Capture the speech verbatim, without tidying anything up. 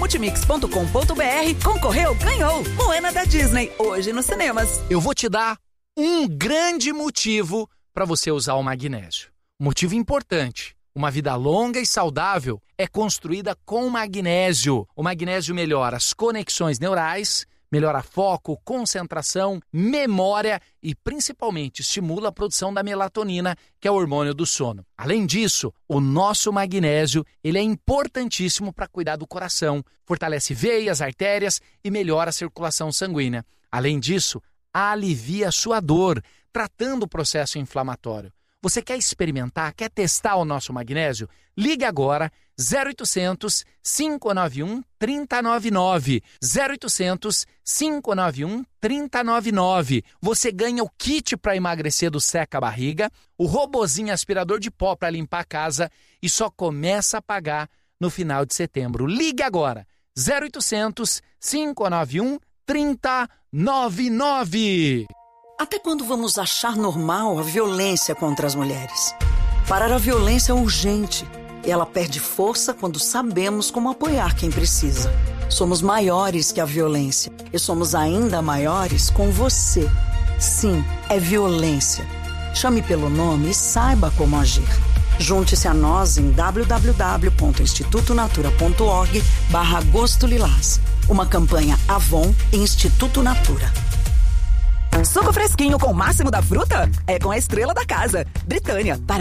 multimix ponto com ponto br, concorreu, ganhou. Moana da Disney, hoje nos cinemas. Eu vou te dar um grande motivo para você usar o magnésio. Um motivo importante. Uma vida longa e saudável é construída com magnésio. O magnésio melhora as conexões neurais, melhora foco, concentração, memória e principalmente estimula a produção da melatonina, que é o hormônio do sono. Além disso, o nosso magnésio ele é importantíssimo para cuidar do coração, fortalece veias, artérias e melhora a circulação sanguínea. Além disso, alivia a sua dor, tratando o processo inflamatório. Você quer experimentar, quer testar o nosso magnésio? Ligue agora zero oitocentos, cinco nove um, três zero nove nove. zero oitocentos, cinco nove um, três zero nove nove. Você ganha o kit para emagrecer do Seca Barriga, o robozinho aspirador de pó para limpar a casa e só começa a pagar no final de setembro. Ligue agora. zero oitocentos, cinco nove um, três zero nove nove. Até quando vamos achar normal a violência contra as mulheres? Parar a violência é urgente. Ela perde força quando sabemos como apoiar quem precisa. Somos maiores que a violência e somos ainda maiores com você. Sim, é violência. Chame pelo nome e saiba como agir. Junte-se a nós em w w w ponto instituto natura ponto org barra Agosto Lilás. Uma campanha Avon e Instituto Natura. Suco fresquinho com o máximo da fruta? É com a estrela da casa, Britânia.